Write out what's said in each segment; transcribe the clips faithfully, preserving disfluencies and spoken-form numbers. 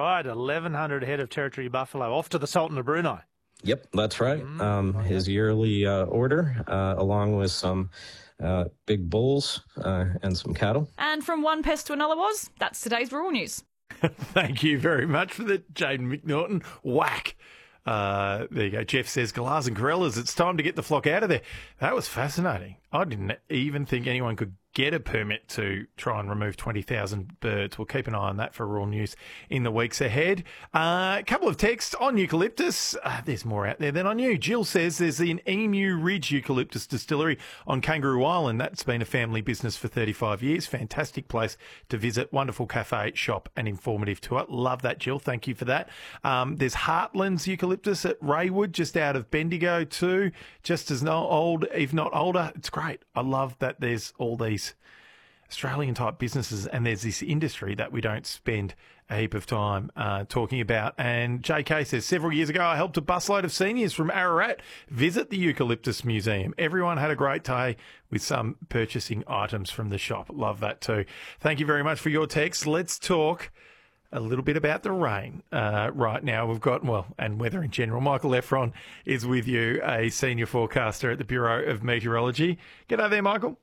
right, eleven hundred head of territory buffalo off to the Sultan of Brunei. Yep, that's right. Mm, um, okay. His yearly uh, order, uh, along with some uh, big bulls uh, and some cattle. And from one pest to another was, that's today's Rural News. Thank you very much for that, Jaden McNaughton. Whack. Uh, there you go. Jeff says, Galahs and Corellas, it's time to get the flock out of there. That was fascinating. I didn't even think anyone could get a permit to try and remove twenty thousand birds. We'll keep an eye on that for Rural News in the weeks ahead. Uh, a couple of texts on eucalyptus. Uh, there's more out there than I knew. Jill says there's an Emu Ridge eucalyptus distillery on Kangaroo Island. That's been a family business for thirty-five years. Fantastic place to visit. Wonderful cafe, shop and informative tour. Love that, Jill. Thank you for that. Um, there's Heartlands eucalyptus at Raywood, just out of Bendigo too. Just as no old, if not older. It's great. I love that there's all these Australian type businesses and there's this industry that we don't spend a heap of time uh, talking about. And J K says, several years ago I helped a busload of seniors from Ararat visit the Eucalyptus Museum. Everyone had a great day with some purchasing items from the shop. Love that too. Thank you very much for your text. Let's talk a little bit about the rain uh, right now. We've got, well, and weather in general. Michael Efron is with you, a senior forecaster at the Bureau of Meteorology. G'day there, Michael.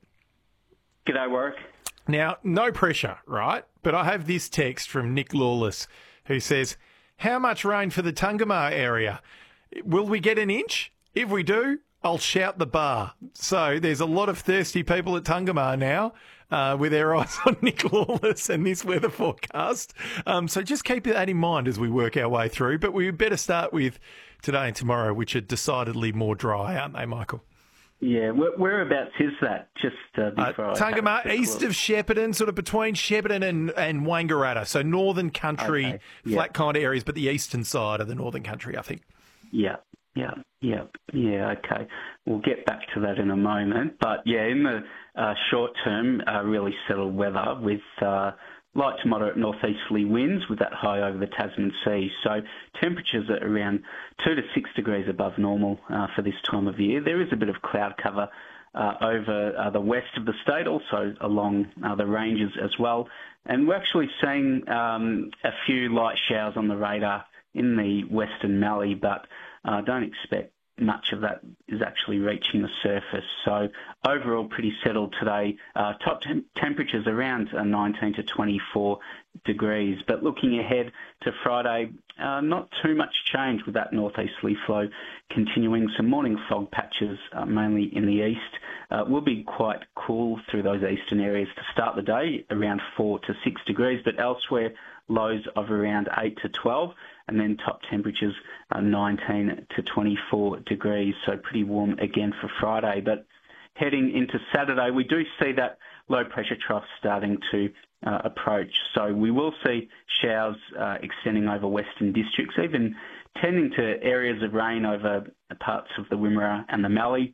G'day, Warwick. Now, no pressure, right? But I have this text from Nick Lawless who says, how much rain for the Tungamar area? Will we get an inch? If we do, I'll shout the bar. So there's a lot of thirsty people at Tungamar now uh, with their eyes on Nick Lawless and this weather forecast. Um, so just keep that in mind as we work our way through. But we better start with today and tomorrow, which are decidedly more dry, aren't they, Michael? Yeah, where, whereabouts is that? Just uh, before uh, I Tungamar, east of Shepparton, sort of between Shepparton and, and Wangaratta. So northern country, okay. yeah. flat kind of areas, but the eastern side of the northern country, I think. Yeah, yeah, yeah, yeah, okay. We'll get back to that in a moment. But, yeah, in the uh, short term, uh, really settled weather with uh, light to moderate northeasterly winds with that high over the Tasman Sea. So temperatures are around two to six degrees above normal uh, for this time of year. There is a bit of cloud cover uh, over uh, the west of the state, also along uh, the ranges as well. And we're actually seeing um, a few light showers on the radar in the Western Mallee, but uh, don't expect much of that is actually reaching the surface. So overall pretty settled today. Uh, top tem- temperatures around uh, nineteen to twenty-four degrees. But looking ahead to Friday, uh, not too much change with that northeasterly flow continuing. Some morning fog patches, uh, mainly in the east. Uh, will be quite cool through those eastern areas to start the day, around four to six degrees, but elsewhere lows of around eight to twelve, and then top temperatures uh, nineteen to twenty-four degrees, so pretty warm again for Friday. But heading into Saturday, we do see that low pressure trough starting to uh, approach. So we will see showers uh, extending over western districts, even tending to areas of rain over parts of the Wimmera and the Mallee.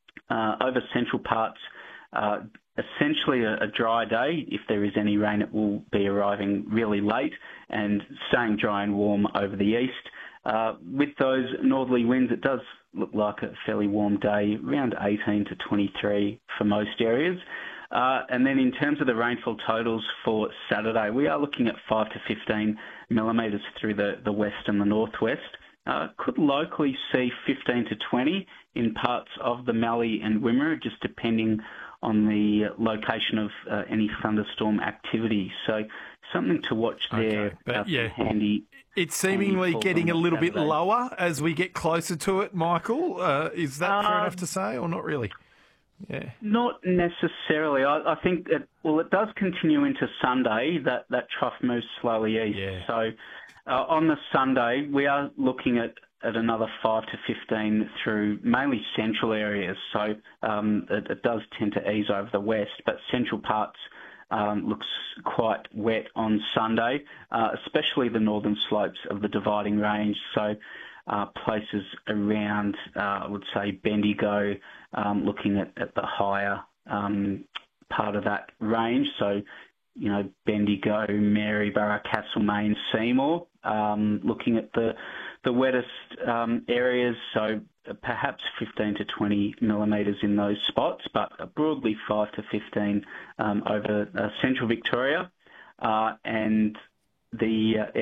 Uh, over central parts, uh, essentially a, a dry day. If there is any rain, it will be arriving really late and staying dry and warm over the east. Uh, with those northerly winds, it does look like a fairly warm day, around eighteen to twenty-three for most areas. Uh, and then in terms of the rainfall totals for Saturday, we are looking at five to fifteen millimetres through the, the west and the northwest. Uh, could locally see fifteen to twenty in parts of the Mallee and Wimmera, just depending on the location of uh, any thunderstorm activity. So something to watch there. Okay, but uh, yeah, handy. It's seemingly handy getting a little Saturday. bit lower as we get closer to it, Michael. Uh, is that fair Um, enough to say, or not really? Yeah. Not necessarily. I, I think it, well, it does continue into Sunday. That that trough moves slowly east. Yeah. So uh, on the Sunday, we are looking at, at another five to fifteen through mainly central areas. So um, it, it does tend to ease over the west, but central parts um, looks quite wet on Sunday, uh, especially the northern slopes of the Dividing Range. So uh, places around, uh, I would say, Bendigo, um, looking at, at the higher um, part of that range. So, you know, Bendigo, Maryborough, Castlemaine, Seymour, um, looking at the the wettest um, areas, so perhaps fifteen to twenty millimetres in those spots, but broadly five to fifteen um, over uh, central Victoria, uh, and the uh,